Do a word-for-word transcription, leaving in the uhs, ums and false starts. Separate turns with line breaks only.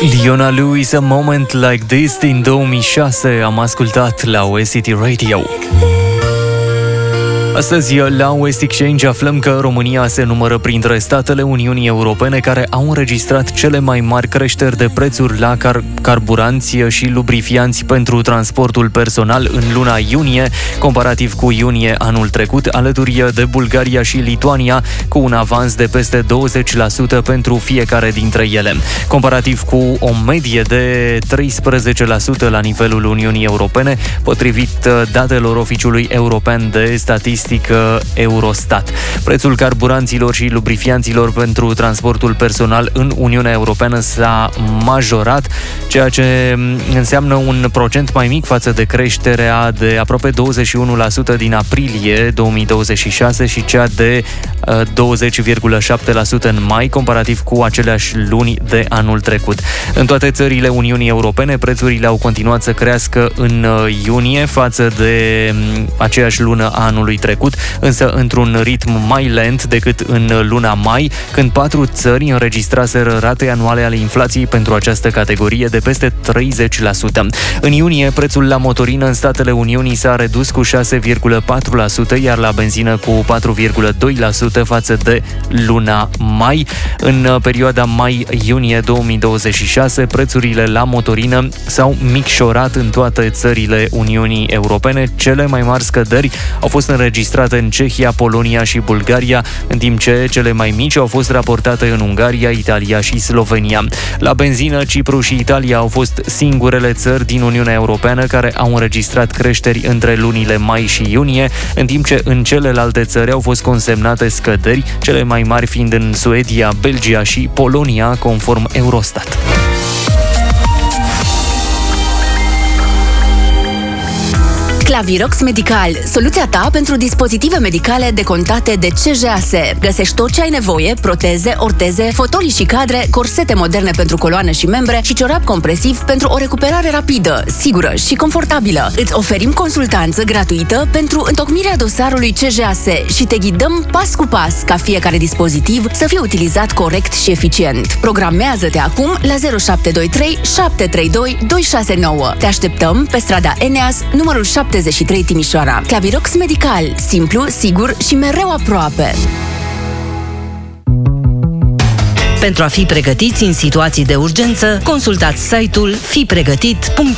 Leona Lewis, A Moment Like This din două mii șase am ascultat la West City Radio. Astăzi, la West Exchange, aflăm că România se numără printre statele Uniunii Europene care au înregistrat cele mai mari creșteri de prețuri la car- carburanți și lubrifianți pentru transportul personal în luna iunie, comparativ cu iunie anul trecut, alături de Bulgaria și Lituania, cu un avans de peste douăzeci la sută pentru fiecare dintre ele. Comparativ cu o medie de treisprezece la sută la nivelul Uniunii Europene, potrivit datelor Oficiului European de Statistică Eurostat. Prețul carburanților și lubrifianților pentru transportul personal în Uniunea Europeană s-a majorat, ceea ce înseamnă un procent mai mic față de creșterea de aproape douăzeci și unu la sută din aprilie două mii douăzeci și șase și cea de douăzeci virgulă șapte la sută în mai, comparativ cu aceleași luni de anul trecut. În toate țările Uniunii Europene, prețurile au continuat să crească în iunie față de aceeași lună a anului trecut, însă într-un ritm mai lent decât în luna mai, când patru țări înregistraseră rate anuale ale inflației pentru această categorie de peste treizeci la sută. În iunie, prețul la motorină în statele Uniunii s-a redus cu șase virgulă patru la sută, iar la benzină cu patru virgulă doi la sută față de luna mai. În perioada mai-iunie două mii douăzeci și șase, prețurile la motorină s-au micșorat în toate țările Uniunii Europene. Cele mai mari scăderi au fost înregistrate în Cehia, Polonia și Bulgaria, în timp ce cele mai mici au fost raportate în Ungaria, Italia și Slovenia. La benzină, Cipru și Italia au fost singurele țări din Uniunea Europeană care au înregistrat creșteri între lunile mai și iunie, în timp ce în celelalte țări au fost consemnate scăderi, cele mai mari fiind în Suedia, Belgia și Polonia, conform Eurostat.
Clavirox Medical, soluția ta pentru dispozitive medicale decontate de C J A S. Găsești tot ce ai nevoie: proteze, orteze, fotolii și cadre, corsete moderne pentru coloană și membre și ciorap compresiv pentru o recuperare rapidă, sigură și confortabilă. Îți oferim consultanță gratuită pentru întocmirea dosarului C J A S și te ghidăm pas cu pas ca fiecare dispozitiv să fie utilizat corect și eficient. Programează-te acum la zero șapte doi trei șapte trei doi doi șase nouă. Te așteptăm pe strada Eneas, numărul șaptezeci și trei Timișoara. Clavirox Medical, simplu, sigur și mereu aproape.
Pentru a fi pregătiți în situații de urgență, consultați site-ul fi pregătit punct